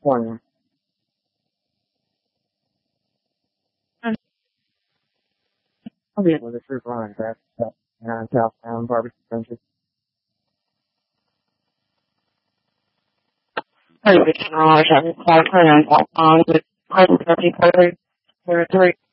California. I'll be able to fruit line that stuff. And Southbound barbecue country. Hey, it's Raj. I'm Clark and Southbound with Clayton 33.